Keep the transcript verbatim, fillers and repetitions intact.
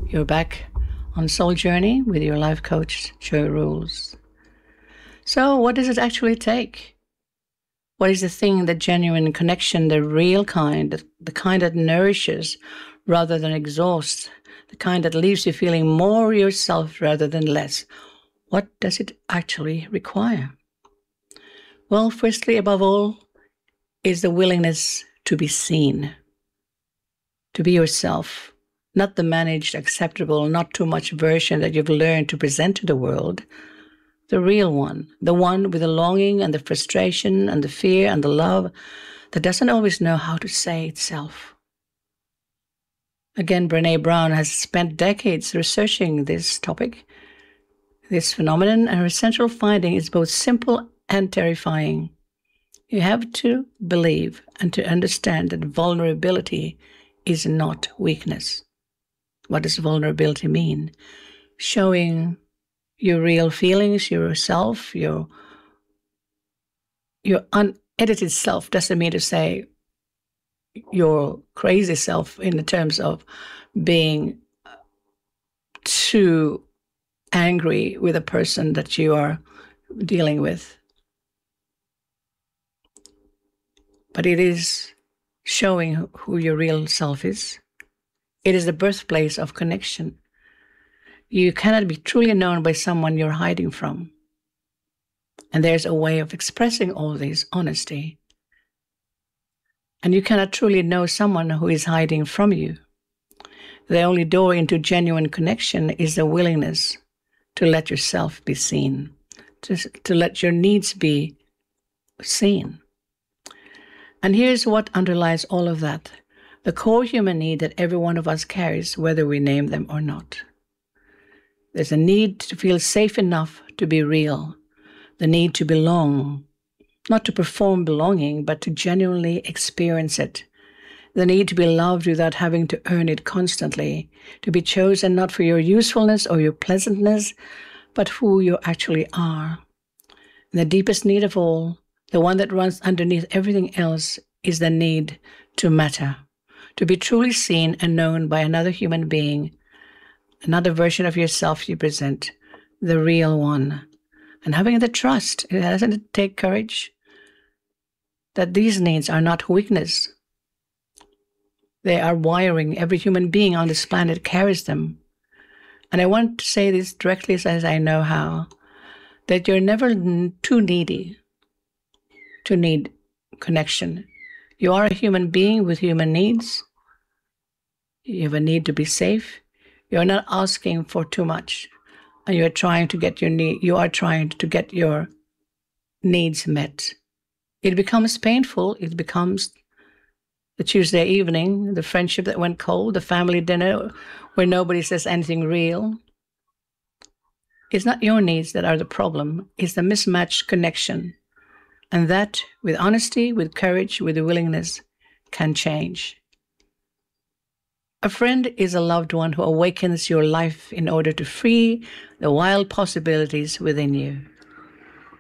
You're back on Soul Journey with your life coach, Joy Rules. So, what does it actually take? What is the thing, the genuine connection, the real kind, the kind that nourishes rather than exhausts, the kind that leaves you feeling more yourself rather than less? What does it actually require? Well, firstly, above all, is the willingness to be seen, to be yourself, not the managed, acceptable, not too much version that you've learned to present to the world, the real one, the one with the longing and the frustration and the fear and the love that doesn't always know how to say itself. Again, Brené Brown has spent decades researching this topic, this phenomenon, and her central finding is both simple and terrifying. You have to believe and to understand that vulnerability is not weakness. What does vulnerability mean? Showing your real feelings, yourself, your, your unedited self doesn't mean to say your crazy self in the terms of being too angry with a person that you are dealing with. But it is showing who your real self is. It is the birthplace of connection. You cannot be truly known by someone you're hiding from. And there's a way of expressing all this honesty. And you cannot truly know someone who is hiding from you. The only door into genuine connection is the willingness to let yourself be seen, to, to let your needs be seen. And here's what underlies all of that. The core human need that every one of us carries, whether we name them or not. There's a need to feel safe enough to be real. The need to belong. Not to perform belonging, but to genuinely experience it. The need to be loved without having to earn it constantly. To be chosen not for your usefulness or your pleasantness, but who you actually are. And the deepest need of all, the one that runs underneath everything else, is the need to matter. To be truly seen and known by another human being, another version of yourself you present, the real one. And having the trust, doesn't it take courage? That these needs are not weakness. They are wiring. Every human being on this planet carries them. And I want to say this directly as I know how, that you're never too needy to need connection. You are a human being with human needs. You have a need to be safe. You're not asking for too much. And you're trying to get your need, you are trying to get your needs met. It becomes painful. It becomes the Tuesday evening, the friendship that went cold, the family dinner where nobody says anything real. It's not your needs that are the problem. It's the mismatched connection. And that, with honesty, with courage, with the willingness, can change. A friend is a loved one who awakens your life in order to free the wild possibilities within you.